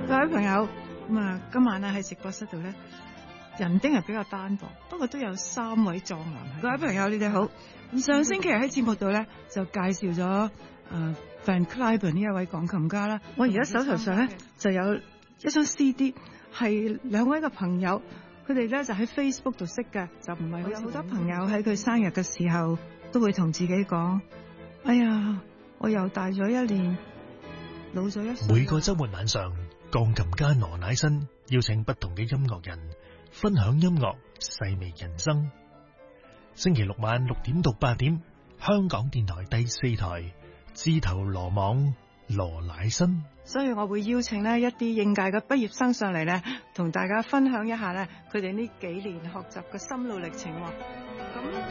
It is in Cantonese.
各位朋友，今晚喺直播室度咧，人丁係比較單薄，不過都有3位壯男。各位朋友，你哋好。上星期喺節目度咧就介紹咗Van Cliburn 呢一位鋼琴家啦。我而家手頭上咧就有一張 CD， 係2位嘅朋友，佢哋咧就喺 Facebook 度識嘅，就唔係有好多朋友喺佢生日嘅時候都會同自己講：哎呀，我又大咗1年，老咗1歲。 每個週末晚上，鋼琴家羅乃新邀請不同嘅音樂人分享音樂，細味人生。星期六晚6點到8點，香港電台第4台，自投羅網，羅乃新。 所以我會邀請呢一啲應屆嘅畢業生上嚟呢，同大家分享一下呢佢哋呢幾年學習嘅心路歷程。咁